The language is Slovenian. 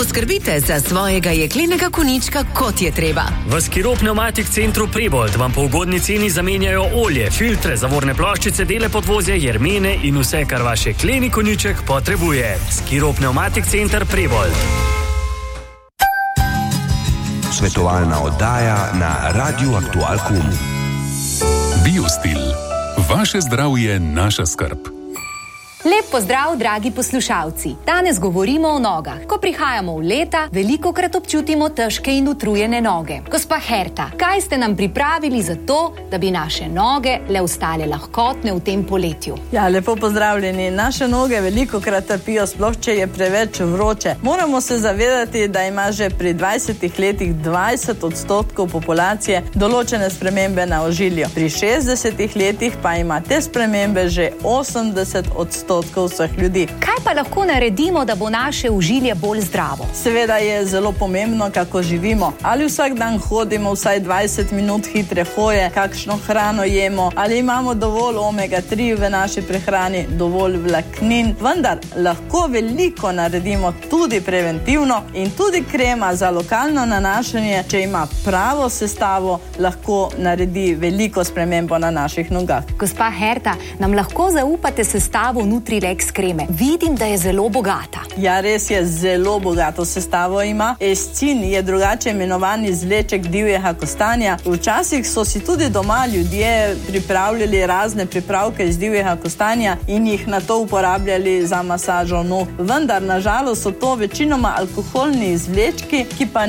Poskrbite za svojega jeklenega konjička, kot je treba. V Skiro Pneumatik Centru Prebold vam po ugodni ceni zamenjajo olje, filtre, zavorne ploščice, dele podvozja, jermene in vse, kar vaš jekleni konjiček potrebuje. Skiro Pneumatik Center Prebold. Svetovalna oddaja na Radiu Aktual Kum. Biostil. Vaše zdravje, naša skrb. Lep pozdrav, dragi poslušalci. Danes govorimo o nogah. Ko prihajamo v leta, velikokrat občutimo težke in utrujene noge. Gospa Herta, kaj ste nam pripravili za to, da bi naše noge le ostale lahkotne v tem poletju? Ja, lepo pozdravljeni. Naše noge velikokrat trpijo, sploh če je preveč vroče. Moramo se zavedati, da ima že pri 20 letih 20% populacije določene spremembe na ožilju. Pri 60 letih pa ima te spremembe že 80% vseh ljudi. Kaj pa lahko naredimo, da bo naše ožilje bolj zdravo? Seveda je zelo pomembno, kako živimo. Ali vsak dan hodimo vsaj 20 minut hitre hoje, kakšno hrano jemo, ali imamo dovolj omega-3 v naši prehrani, dovolj vlaknin. Vendar lahko veliko naredimo tudi preventivno in tudi krema za lokalno nanašanje, če ima pravo sestavo, lahko naredi veliko spremembo na naših nogah. Gospa Herta, nam lahko zaupate sestavo Nutrilex kreme? Vidim, da je zelo bogata. Ja, res je, zelo bogato sestavo ima. Escin je drugače imenovan izvleček divjega kostanja. Včasih so si tudi doma ljudje pripravljali razne pripravke iz divjega kostanja in jih nato uporabljali za masažo nog. Vendar, na žalost, so to večinoma alkoholni izvlečki, ki pa